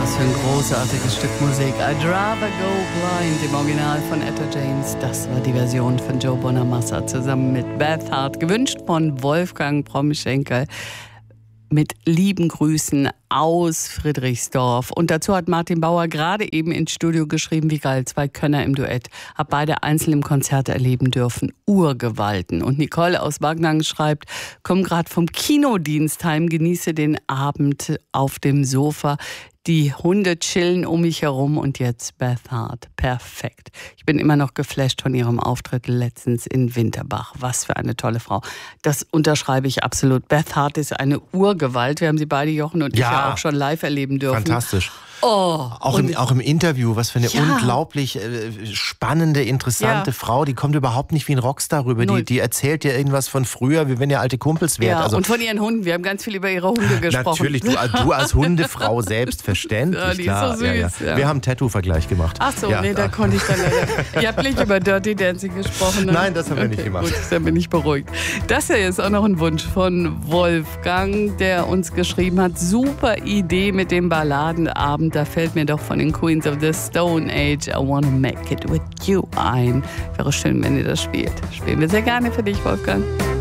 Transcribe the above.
Was für ein großartiges Stück Musik. I'd rather go blind im Original von Etta James. Das war die Version von Joe Bonamassa zusammen mit Beth Hart. Gewünscht von Wolfgang Promschenkel. Mit lieben Grüßen aus Friedrichsdorf. Und dazu hat Martin Bauer gerade eben ins Studio geschrieben, wie geil, 2 Könner im Duett. Hab beide einzeln im Konzert erleben dürfen. Urgewalten. Und Nicole aus Wagnang schreibt, komm gerade vom Kinodienst heim, genieße den Abend auf dem Sofa. Die Hunde chillen um mich herum und jetzt Beth Hart. Perfekt. Ich bin immer noch geflasht von ihrem Auftritt letztens in Winterbach. Was für eine tolle Frau. Das unterschreibe ich absolut. Beth Hart ist eine Urgewalt. Wir haben sie beide, Jochen und ich, ja auch schon live erleben dürfen. Fantastisch. Oh, auch im Interview, was für eine unglaublich spannende, interessante Frau. Die kommt überhaupt nicht wie ein Rockstar rüber. Die erzählt dir irgendwas von früher, wie wenn ihr alte Kumpels wärt. Ja, also, und von ihren Hunden. Wir haben ganz viel über ihre Hunde gesprochen. Natürlich, du als Hundefrau selbstverständlich. Ja, die klar. ist so süß. Ja. Wir haben einen Tattoo-Vergleich gemacht. Ach so, nee, da konnte ich dann leider. Ihr habt nicht über Dirty Dancing gesprochen. Ne? Nein, das haben wir nicht gemacht. Gut, dann bin ich beruhigt. Das hier ist auch noch ein Wunsch von Wolfgang, der uns geschrieben hat. Super Idee mit dem Balladenabend. Da fällt mir doch von den Queens of the Stone Age I Wanna Make It With You ein. Wäre schön, wenn ihr das spielt. Spielen wir sehr gerne für dich, Wolfgang.